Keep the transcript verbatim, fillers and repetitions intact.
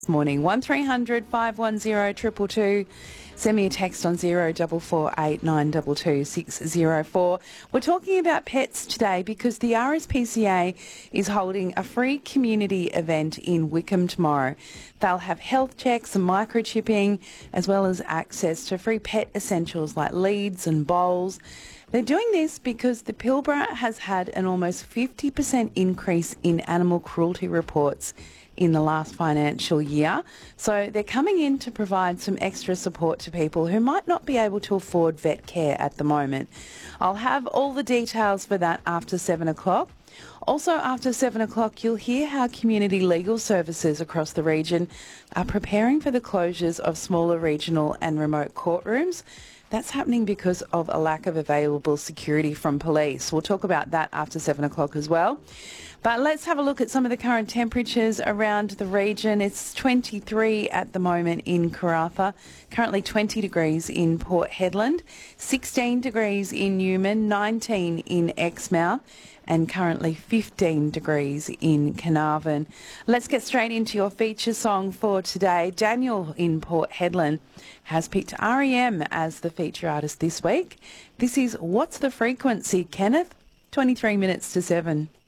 This morning. one three hundred five one zero two two two. Send me a text on zero four four eight nine two two six zero four. We're talking about pets today because the R S P C A is holding a free community event in Wickham tomorrow. They'll have health checks and microchipping, as well as access to free pet essentials like leads and bowls. They're doing this because the Pilbara has had an almost fifty percent increase in animal cruelty reports in the last financial year. So they're coming in to provide some extra support to people who might not be able to afford vet care at the moment. I'll have all the details for that after seven o'clock. Also after seven o'clock, you'll hear how community legal services across the region are preparing for the closures of smaller regional and remote courtrooms. That's happening because of a lack of available security from police. We'll talk about that after seven o'clock as well. But let's have a look at some of the current temperatures around the region. It's twenty-three at the moment in Karratha, currently twenty degrees in Port Hedland, sixteen degrees in Newman, nineteen in Exmouth, and currently fifteen degrees in Carnarvon. Let's get straight into your feature song for today. Daniel in Port Hedland has picked R E M as the feature artist this week. This is What's the Frequency, Kenneth? twenty-three minutes to seven.